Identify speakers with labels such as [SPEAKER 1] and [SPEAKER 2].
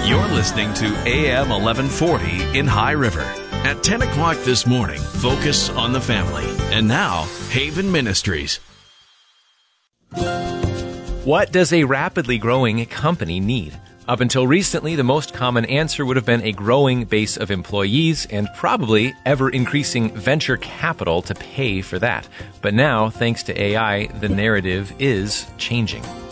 [SPEAKER 1] You're listening to AM 1140 in High River. At 10 o'clock this morning, focus on the family. And now, Haven Ministries.
[SPEAKER 2] What does a rapidly growing company need? Up until recently, the most common answer would have been a growing base of employees and probably ever-increasing venture capital to pay for that. But now, thanks to AI, the narrative is changing.